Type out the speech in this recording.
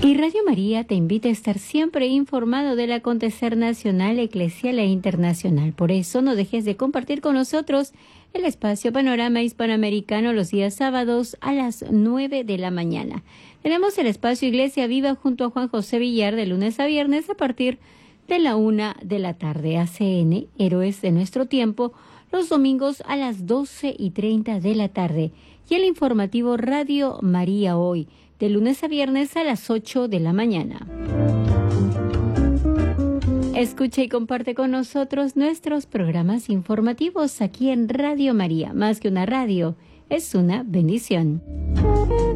Y Radio María te invita a estar siempre informado del acontecer nacional, eclesial e internacional. Por eso no dejes de compartir con nosotros el espacio Panorama Hispanoamericano los días sábados a las 9 de la mañana. Tenemos el espacio Iglesia Viva junto a Juan José Villar de lunes a viernes a partir de la 1 de la tarde. ACN, Héroes de Nuestro Tiempo, los domingos a las 12:30 de la tarde. Y el informativo Radio María Hoy, de lunes a viernes a las 8 de la mañana. Escucha y comparte con nosotros nuestros programas informativos aquí en Radio María. Más que una radio, es una bendición.